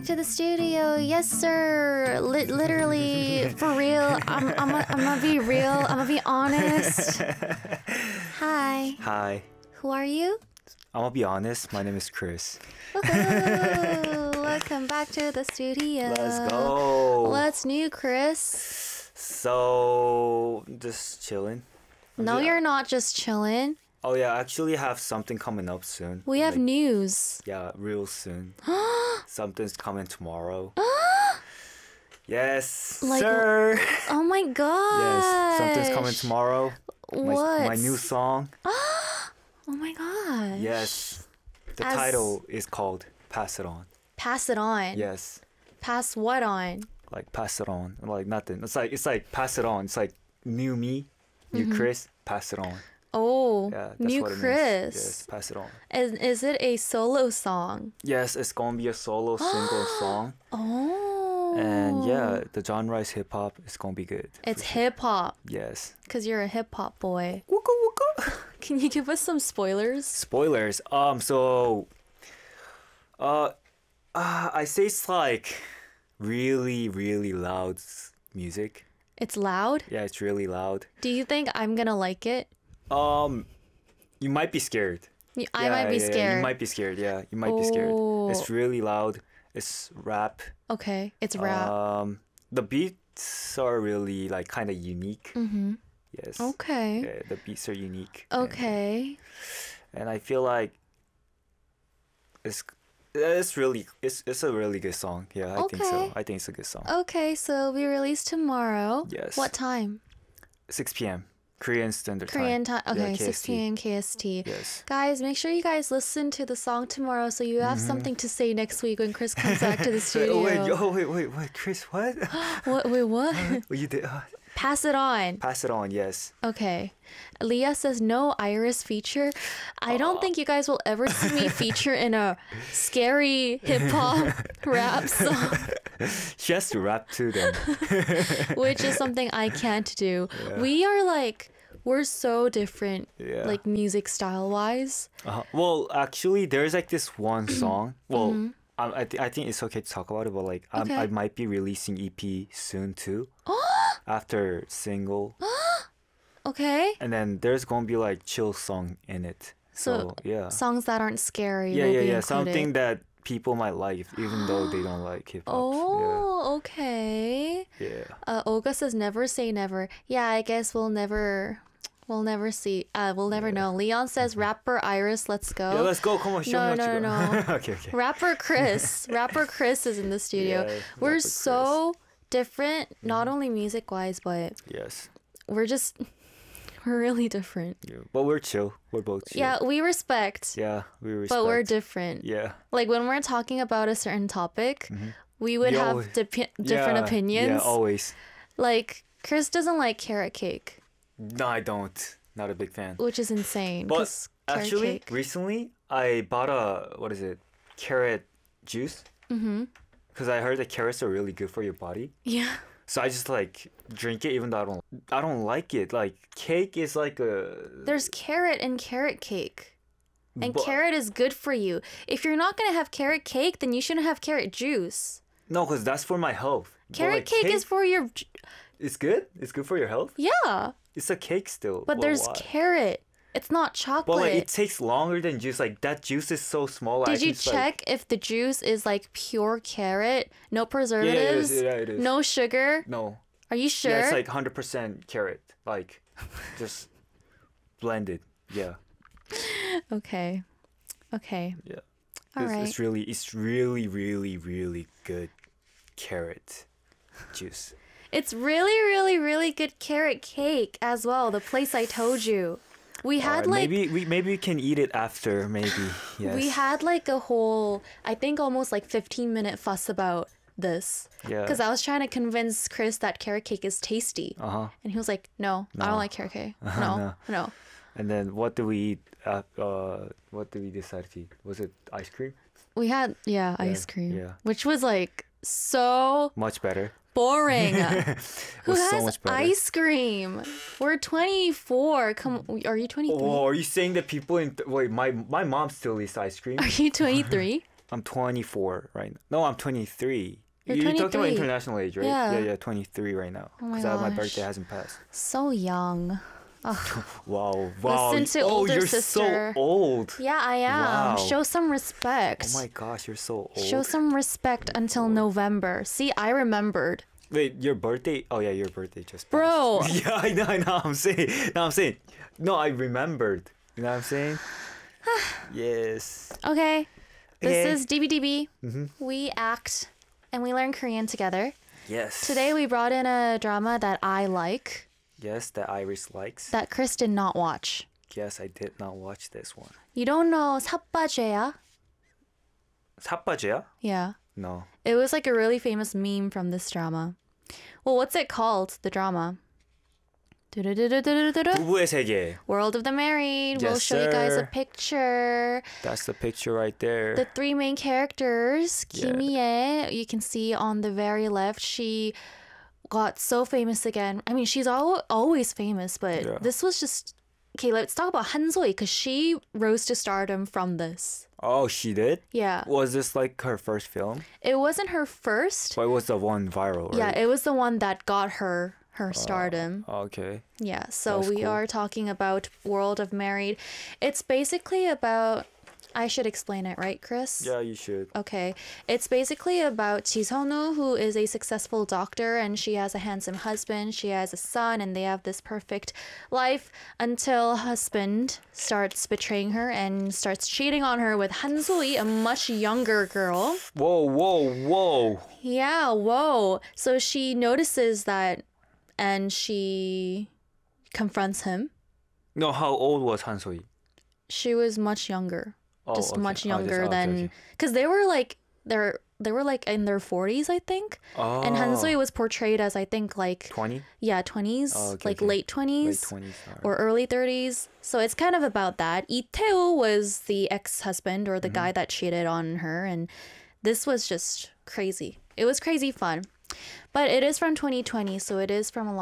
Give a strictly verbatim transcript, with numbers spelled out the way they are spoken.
back to the studio. Yes, sir. Li- literally, for real. I'm, I'm, a, I'm gonna be real. I'm gonna be honest. Hi. Hi. Who are you? I'm gonna be honest. My name is Chris. Woohoo! Welcome back to the studio. Let's go. What's new, Chris? So, just chilling. No, Yeah. you're not just chilling. Oh yeah, I actually have something coming up soon. We have Like, news. Yeah, real soon. Something's coming tomorrow. Yes, Like- sir. Oh my god. Yes, something's coming tomorrow. My, What? my new song. Oh my god. Yes. The As- title is called Pass It On. Pass it on. Yes. Pass what on? Like pass it on. Like nothing. It's like it's like pass it on. It's like new me, new Chris, pass it on. Oh, Yeah, that's new what it means. Chris. Yes, pass it on. Is, is it a solo song? Yes, it's gonna be a solo single song. Oh. And yeah, the genre is hip hop. It's gonna be good. It's hip hop Yes. because you're a hip hop boy. Wooka wooka. Can you give us some spoilers? Spoilers. Um. So. Uh, uh. I say it's like really, really loud s- music. It's loud. Yeah, it's really loud. Do you think I'm gonna like it? Um, you might be scared. Y- I Yeah, might be yeah, yeah, scared. You might be scared. Yeah, you might be scared. Oh. It's really loud. It's rap. Okay, it's rap. Um, the beats are really like kind of unique. Mm-hmm. Yes. Okay. Yeah, the beats are unique. and- Okay. And, I feel like it's it's really it's it's a really good song. Yeah, I think so. Okay. I think it's a good song. Okay, so it'll be released tomorrow. Yes. What time? six p.m. Korean Standard Korean time. Yeah, Okay, K S T. six p.m. K S T. Yes. Guys, make sure you guys listen to the song tomorrow so you have something to say next week when Chris comes back to the studio. Oh wait, oh wait, wait, wait, Chris, what? What? Wait, what? What you did? Uh, Pass it on. pass it on. Yes. Okay. Leah says no Iris feature. I don't think you guys will ever see me feature in a scary hip hop rap song, She has to rap too then. which is something I can't do. Yeah. We are like, we're so different, Yeah. like music style wise. Uh, well, actually, there's like this one song. Well, Mm-hmm. I I, th- I think it's okay to talk about it, but like I'm, Okay. I might be releasing E P soon too. After single, Okay. and then there's gonna be like chill song in it. So, So, yeah, Songs that aren't scary. yeah, will yeah, be yeah. included. Something that people might like, if- even though they don't like hip hop. Oh, okay. Yeah, yeah. Uh, Olga says never say never. Yeah, I guess we'll never, we'll never see. Uh, we'll never know. Leon says rapper Iris, let's go. Yeah, let's go. Come on, show No, me what no, you got. no. okay, okay. Rapper Chris. Rapper Chris is in the studio. Yeah, We're rapper so different, not only music wise, but Yes, we're just we're really different. yeah. But we're chill. We're both chill. Yeah, we respect, Yeah, we respect. but we're different. Yeah. Like when we're talking about a certain topic, we would We have always- depi- different Yeah, opinions. Yeah, always. Like Chris doesn't like carrot cake, No, I don't. Not a big fan. which is insane. But 'cause carrot actually, cake. recently I bought a what is it? Carrot juice. Mm-hmm. Because I heard that carrots are really good for your body. Yeah. So I just like drink it, even though I don't. I don't like it. Like cake is like a. There's carrot in carrot cake. And but- carrot is good for you. If you're not gonna have carrot cake, then you shouldn't have carrot juice. No, because that's for my health. But, Carrot like, cake, is for your j- It's good. It's good for your health. yeah, It's a cake still. but Well, there's why? carrot. It's not chocolate. But like it takes longer than juice. Like that juice is so small. I Did you can just, like- check if the juice is like pure carrot, no Yeah, it preservatives, is. Yeah, it is. no sugar? No. Are you sure? Yeah, it's like one hundred percent carrot. Like, just blended. Yeah. Okay, okay, Yeah. all it's, right. it's really, it's really, really, really good carrot juice. It's really, really, really good carrot cake as well. The place I told you, we had Uh, like maybe we maybe we can eat it after. Maybe yes. we had like a whole, I think almost like fifteen minute fuss about this. Yeah. Because I was trying to convince Chris that carrot cake is tasty. Uh huh. And he was like, no, I No. don't like carrot cake. No, No. no. And then what do we eat? Uh, uh, what did we decide to eat? Was it ice cream? We had, yeah, ice cream. yeah. Which was like so Much better. boring. It Who was so has much better. ice cream? We're twenty-four. Come, are you twenty-three? Oh, are you saying that people in wait? My my mom still eats ice cream. Are you twenty-three? I'm twenty-four right now. No, I'm twenty-three. You're You're talking about twenty-three. international age, right? Yeah. yeah, yeah, twenty-three right now. Oh my Because my gosh. birthday hasn't passed. So young. Wow, wow. Listen to oh, older you're sister. so old. Yeah, I am. Wow. Show some respect. Oh my gosh, you're so old. Show some respect until November. See, I remembered. Wait, your birthday? Oh yeah, your birthday just passed. Bro. Yeah, I know, I know. I'm saying, no, I'm saying, no, I remembered. You know what I'm saying? Yes. Okay. This Okay. is D B D B. Mhm. We act and we learn Korean together. Yes. Today we brought in a drama that I like Yes, that Iris likes. that Chris did not watch. Yes, I did not watch this one. You don't know 삿바제야? 삿바지야? Yeah. No. It was like a really famous meme from this drama. Well, what's it called? The drama. Du-du-du-du-du-du-du. 부부의 세계. World of the Married. We'll Yes, show you guys a sir. picture. That's the picture right there. The three main characters, Yeah. Kim Ye, you can see on the very left, she got so famous again. I mean, she's al- always famous, but Yeah. this was just okay. Let's talk about Han Soi because she rose to stardom from this. Oh, she did? Yeah, Was this like her first film? it wasn't her first. But it was the one viral, right? Yeah, it was the one that got her her stardom. Okay. Yeah, so That's we cool. are talking about World of Married. It's basically about. I should explain it, right, Chris? Yeah, you should. Okay. It's basically about Ji Sonu, who is a successful doctor, and she has a handsome husband. She has a son, and they have this perfect life until husband starts betraying her and starts cheating on her with Han Soi, a much younger girl. Whoa, whoa, whoa. Yeah, whoa. So she notices that, and she confronts him. No, how old was Han Soi? She was much younger. Oh, Just okay. much Oh, younger just- okay, than okay. because they were like they're they were like in their forties, I think. Oh. And Han Soi was portrayed as I think like twenty? yeah twenties, Oh, okay, like okay. late Late twenties twenties. alright. or early thirties. So it's kind of about that. Lee Tae-woo was the ex-husband or the Mm-hmm. guy that cheated on her, and this was just crazy. It was crazy fun, but it is from twenty twenty, so it is from a long